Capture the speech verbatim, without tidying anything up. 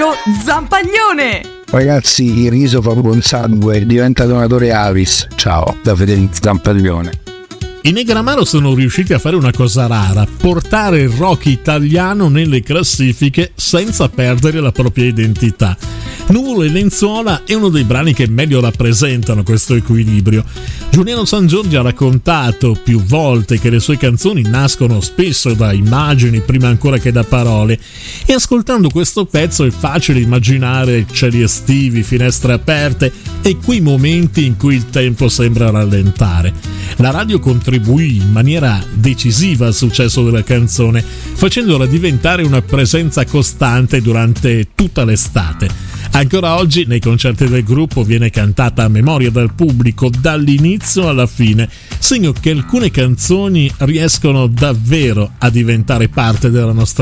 Enrico Zampagnone. Ragazzi, il riso fa buon sangue, diventa donatore Avis. Ciao, da Federico Zampagnone. I Negramaro sono riusciti a fare una cosa rara: portare il rock italiano nelle classifiche senza perdere la propria identità. Nuvole e lenzuola è uno dei brani che meglio rappresentano questo equilibrio. Giuliano Sangiorgi ha raccontato più volte che le sue canzoni nascono spesso da immagini prima ancora che da parole, e ascoltando questo pezzo è facile immaginare cieli estivi, finestre aperte e quei momenti in cui il tempo sembra rallentare. La radio contribuì in maniera decisiva al successo della canzone, facendola diventare una presenza costante durante tutta l'estate. Ancora oggi nei concerti del gruppo viene cantata a memoria dal pubblico dall'inizio alla fine, segno che alcune canzoni riescono davvero a diventare parte della nostra